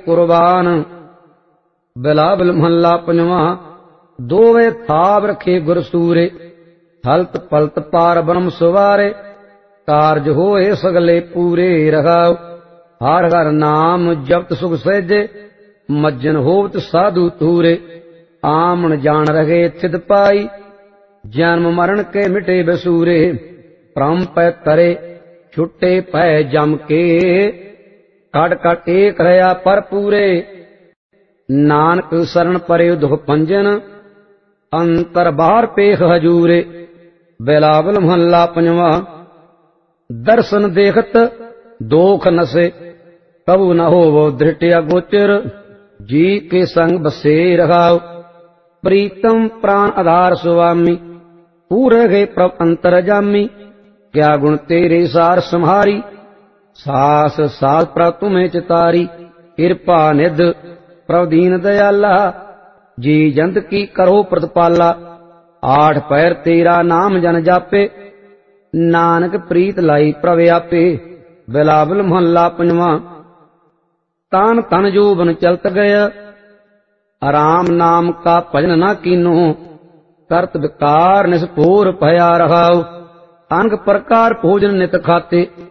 कुर्बान। बिलावल महला पंजवा। दोवे थाव रखे गुर सूरे, हलत पलत पार ब्रह्म सुवारे। कारज होए सगले पूरे रहाओ, हर हर नाम जपत सुख सहजे। मज्जन होवत साधु तूरे, आमन जान रहे थिद पाई। जन्म मरण के मिटे बसूरे, परम पै तरे छुटे पै जम के। कट कट एक रहा पर पूरे, नानक शरण परे दुख पंजन। अंतर बाहर पेख हजूरे। बिलावल महला पंजवा। दर्शन देखत दोख नसे, कबू न होवो धृटिया गोचर। जी के संग बसे रहाओ, प्रीतम प्राण आधार सुवामी। पूरे गए प्रभ अंतर जामी, क्या गुण तेरे सार संहारी। सास सास प्रभ तुम्हें चितारी, कृपा निध प्रभ दीन दयाला। जी जंत की करो प्रतिपाला, आठ पैर तेरा नाम जन जापे। नानक प्रीत लाई प्रभ आपे। बिलावल महला पंजवा। तान तन जोबन चलत गया, राम नाम का भजन न कीनो। करत विकार निस्पोर भया रहाओ, अनक प्रकार भोजन नित खाते।